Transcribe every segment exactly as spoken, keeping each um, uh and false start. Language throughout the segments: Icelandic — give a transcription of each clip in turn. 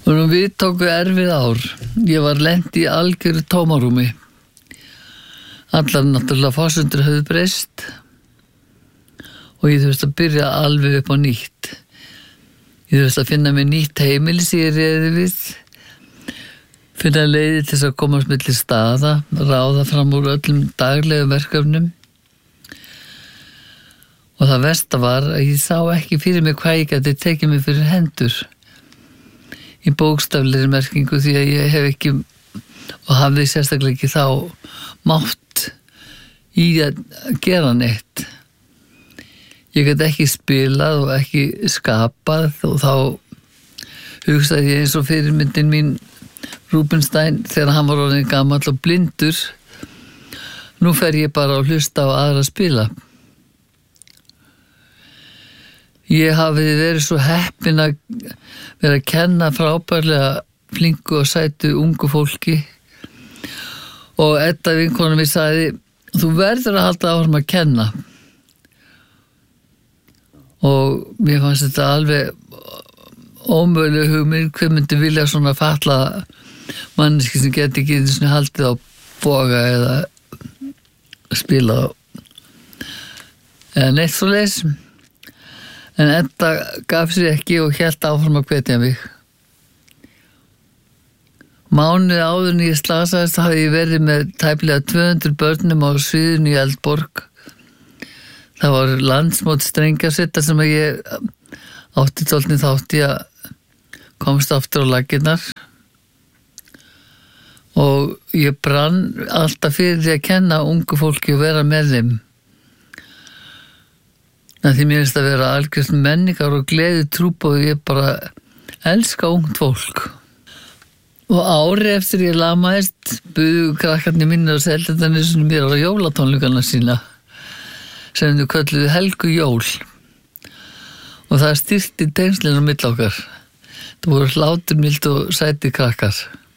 Og nú við tóku erfið ár. Ég var lent í algjöru tómarúmi. Allar náttúrulega forsendur höfðu breyst og ég þurfti að byrja alveg upp á nýtt. Ég þurfti að finna mér nýtt heimili sem ég réði við, finna leiði til þess að komast milli staða, ráða fram úr öllum daglegum verkefnum. Og það versta var að ég sá ekki fyrir mig hvað ég gæti tekið mig fyrir hendur í bókstaflegri merkingu, því að ég hef ekki og hafði sérstaklega ekki þá mátt í að gera neitt. Ég gæti ekki spilað og ekki skapað og þá hugsaði ég eins og fyrirmyndin mín Rubinstein þegar hann var orðinn gamall og blindur. Nú fer ég bara að hlusta á aðra spila. Ég hafi verið svo heppin að vera að kenna frábærlega flinku og sætu ungu fólki og Edda vinkona mér sagði, þú verður að halda áfram að kenna. Og mér fannst þetta alveg ómöguleg hugmynd, hver myndi vilja svona fatla manneski sem geti ekki svona haldið á boga eða spila eða neitt svo leys. En Edda gaf sér ekki og hélt áfram að hvetja mig. Mánuði áður en ég slasaðist hafði ég verið með tæplega tvö hundruð börnum á sviðinu í Eldborg. Það var landsmót strengjasetta sem ég átti tólni þátt í að komst aftur á laggirnar. Og ég brann alltaf fyrir því að kenna ungu fólki og vera með þeim. En því mér finnst að vera algjörst menningar og gleði trúpa og ég bara elska ungt fólk. Og ári eftir ég lamaðist buðu krakkarnir mínir á Seltjarnarnesinu mér á jólatónleikana sína sem þau kölluðu Helgu jól. Og það styrkti tengslin á milli okkar. Það voru hláturmild og sæti krakkar.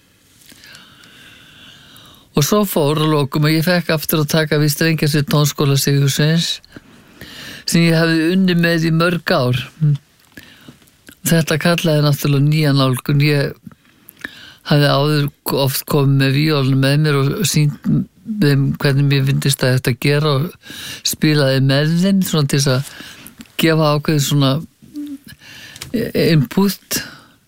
Og svo fór að lokum og ég fekk aftur að taka við Strengjasveit Tónskóla Sigursveins sem ég hafði unnið með í mörg ár. Þetta kallaði náttúrulega nýja nálgun. Ég hafði áður oft komið með víólinu með mér og sýnt þeim hvernig mér finnst að þetta gera og spilaði með þeim svona til þess að gefa ákveðið svona input.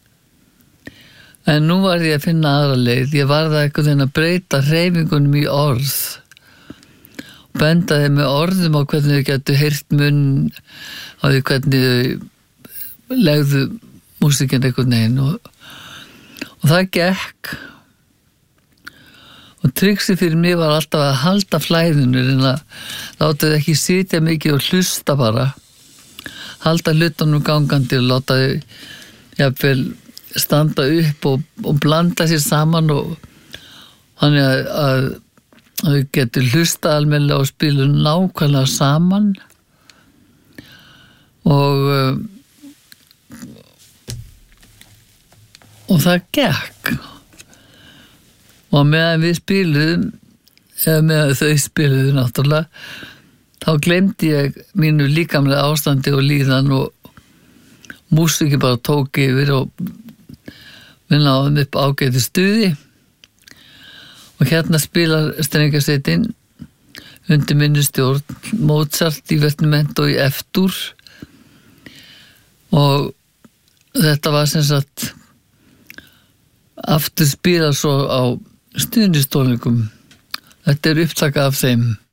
En nú var ég að finna aðra leið. Ég var það einhvern veginn að breyta hreyfingunum í orð. Bendaði með orðum á hvernig þau getur heyrt munn á því hvernig þau legðu músikinn einhvern veginn og, og það gekk og trixið fyrir mig var alltaf að halda flæðinu en að láta þau ekki sitja mikið og hlusta bara halda hlutunum gangandi og láta þau jafnvel standa upp og, og blanda sér saman og þannig að, að og þau getur hlusta almennilega og spila nákvæmlega saman og og það gekk og meðan við spiluðum eða meðan þau spiluðu náttúrulega þá glemdi ég mínu líkamlega ástandi og líðan og músíkin bara tók yfir og við náðum upp ágæti stuði. Og hérna spilar Strengjasveitin undir minni stjórn Mozart í Vertimento í F-dur og þetta var sem sagt aftur spilað svo á stuðnistónleikum. Þetta er upptaka af þeim.